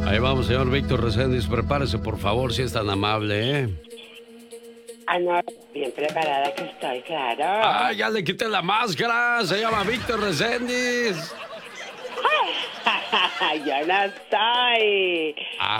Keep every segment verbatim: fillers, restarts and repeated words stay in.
Ahí vamos, señor Víctor Reséndiz, prepárese por favor, si es tan amable, ¿eh? Ah, no, bien preparada que estoy, claro. Ah, ya le quité la máscara, se llama Víctor Reséndiz. Yo no estoy.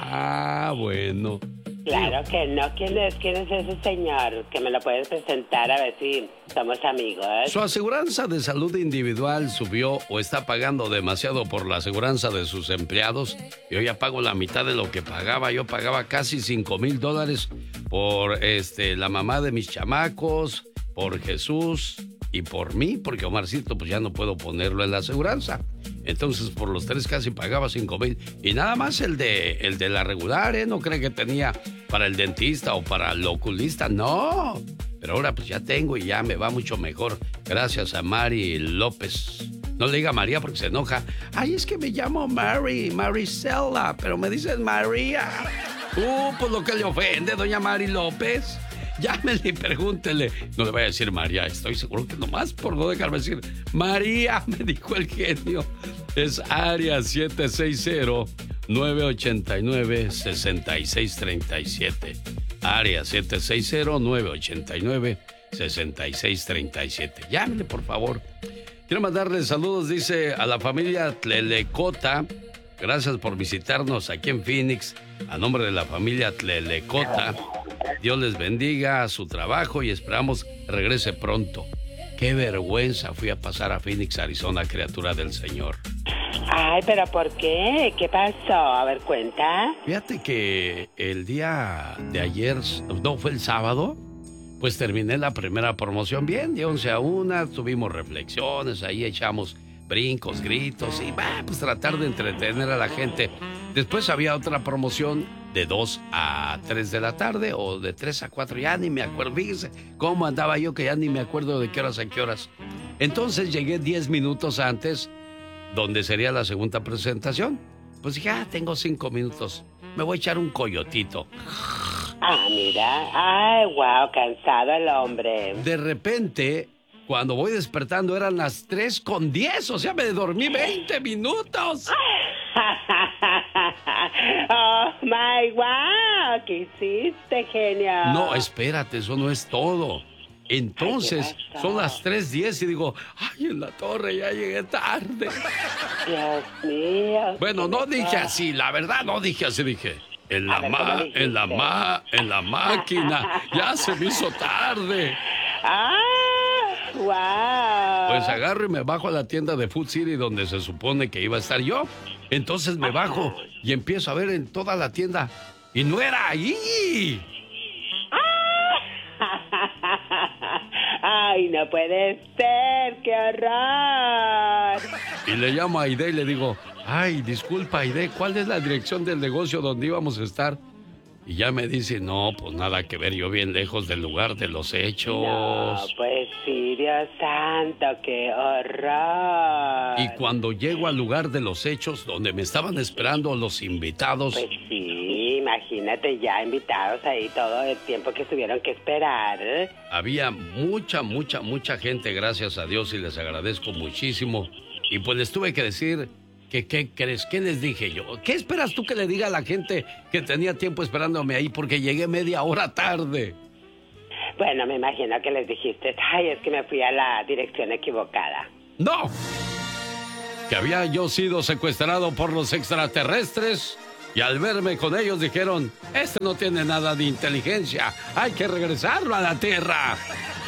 Ah, bueno. Claro que no. ¿Quién es? ¿Quién es ese señor? Que me lo puedes presentar a ver si somos amigos. Su aseguranza de salud individual subió o está pagando demasiado por la aseguranza de sus empleados. Yo ya pago la mitad de lo que pagaba. Yo pagaba casi cinco mil dólares por este, la mamá de mis chamacos, por Jesús y por mí, porque Omarcito pues ya no puedo ponerlo en la aseguranza. Entonces por los tres casi pagaba cinco mil. Y nada más el de, el de la regular, ¿eh? No cree que tenía para el dentista o para el oculista, no. Pero ahora pues ya tengo y ya me va mucho mejor. Gracias a Mari López. No le diga María porque se enoja. Ay, es que me llamo Mary, Maricela, pero me dicen María. Uh, pues lo que le ofende, doña Mari López. Llámele y pregúntele. No le voy a decir María, estoy seguro que nomás por no dejarme decir María, me dijo el genio. Es área siete seis cero, nueve ocho nueve, seis seis tres siete. Área siete seis cero, nueve ocho nueve, seis seis tres siete. Llámele, por favor. Quiero mandarle saludos, dice, a la familia Tlelecota. Gracias por visitarnos aquí en Phoenix. A nombre de la familia Tlelecota, Dios les bendiga a su trabajo y esperamos regrese pronto. Qué vergüenza fui a pasar a Phoenix, Arizona, criatura del Señor. Ay, ¿pero por qué? ¿Qué pasó? A ver, cuenta. Fíjate que el día de ayer, no, fue el sábado, pues terminé la primera promoción bien, de once a una, tuvimos reflexiones, ahí echamos brincos, gritos y bah, pues tratar de entretener a la gente. Después había otra promoción de dos a tres de la tarde o de tres a cuatro, ya ni me acuerdo. Fíjese cómo andaba yo que ya ni me acuerdo de qué horas a qué horas. Entonces llegué diez minutos antes, donde sería la segunda presentación. Pues dije, ah, tengo cinco minutos, me voy a echar un coyotito. Ah, mira, ay, wow, cansado el hombre. De repente, cuando voy despertando eran las tres con diez, o sea, me dormí veinte minutos. Oh, my wow, ¿qué hiciste, genio? No, espérate, eso no es todo. Entonces, Ay, son las tres diez y digo, ay, en la torre ya llegué tarde. Dios mío. Bueno, no dije así, la verdad no dije así, dije, en la ver, ma, ¿cómo en la ma, en la máquina, ya se me hizo tarde. Ah, wow. Pues agarro y me bajo a la tienda de Food City donde se supone que iba a estar yo. Entonces me bajo y empiezo a ver en toda la tienda y no era ahí. Ay, no puede ser, qué horror. Y le llamo a Aide y le digo, ay, disculpa Aide, ¿cuál es la dirección del negocio donde íbamos a estar? Y ya me dice, no, pues nada que ver, yo bien lejos del lugar de los hechos. No, pues sí, Dios santo, qué horror. Y cuando llego al lugar de los hechos, donde me estaban esperando los invitados... Pues sí, imagínate ya invitados ahí todo el tiempo que tuvieron que esperar. Había mucha, mucha, mucha gente, gracias a Dios, y les agradezco muchísimo. Y pues les tuve que decir... ¿Qué, ¿Qué crees? ¿Qué les dije yo? ¿Qué esperas tú que le diga a la gente que tenía tiempo esperándome ahí porque llegué media hora tarde? Bueno, me imagino que les dijiste, ay, es que me fui a la dirección equivocada. ¡No! Que había yo sido secuestrado por los extraterrestres y al verme con ellos dijeron, este no tiene nada de inteligencia, hay que regresarlo a la Tierra.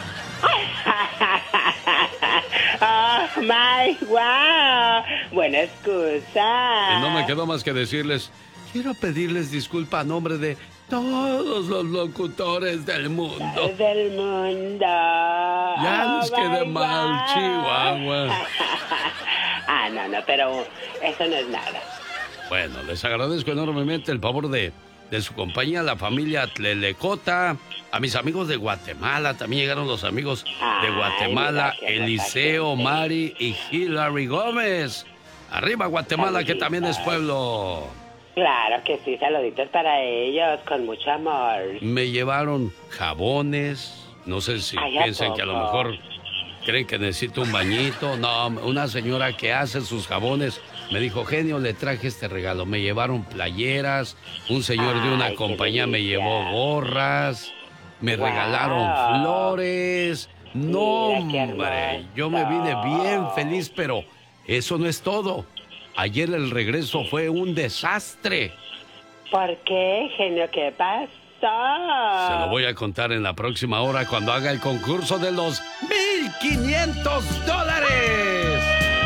Oh, my, wow. Buena excusa. Y no me quedó más que decirles, quiero pedirles disculpa a nombre de todos los locutores del mundo. Del mundo. Ya oh, nos quedé mal, wow. Chihuahua. Ah, no, no, pero eso no es nada. Bueno, les agradezco enormemente el favor de, de su compañía, la familia Tlelecota. A mis amigos de Guatemala, también llegaron los amigos Ay, de Guatemala, mira, Eliseo, Mari y Hilary Gómez. Arriba Guatemala, saluditos. Que también es pueblo. Claro que sí, saluditos para ellos, con mucho amor. Me llevaron jabones, no sé si Ay, piensan que a lo mejor creen que necesito un bañito. No, una señora que hace sus jabones Me dijo, genio, le traje este regalo. Me llevaron playeras, un señor de una Ay, compañía me delicia. llevó gorras, me Wow. regalaron flores. No, Mira, qué hombre, hermoso. yo me vine bien feliz, pero eso no es todo. Ayer el regreso fue un desastre. ¿Por qué, genio? ¿Qué pasó? Se lo voy a contar en la próxima hora cuando haga el concurso de los mil quinientos dólares.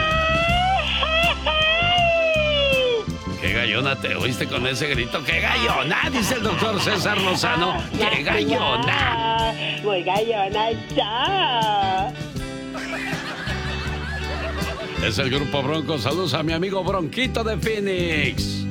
¡Qué gallona te oíste con ese grito! ¡Qué gallona! Dice el doctor César Lozano. ¡Qué gallona! Muy gallona ya. Es el Grupo Bronco. Saludos a mi amigo Bronquito de Phoenix.